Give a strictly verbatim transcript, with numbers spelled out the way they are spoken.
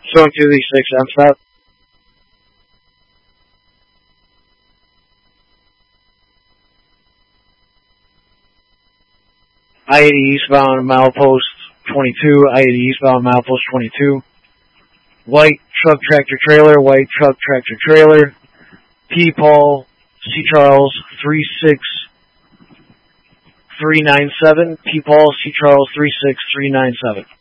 Showing two these six, M stop. I eighty eastbound, milepost twenty-two. I eighty eastbound, milepost twenty-two. White truck tractor trailer, white truck tractor trailer. P. Paul, C. Charles, three six three nine seven. P. Paul, C. Charles, three six three nine seven.